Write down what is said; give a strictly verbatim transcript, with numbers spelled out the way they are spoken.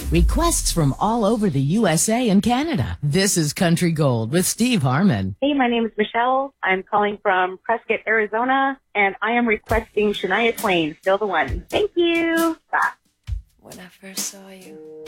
Requests from all over the U S A and Canada. This is Country Gold with Steve Harmon. Hey, my name is Michelle. I'm calling from Prescott, Arizona, and I am requesting Shania Twain, Still the One. Thank you. Bye. When I first saw you,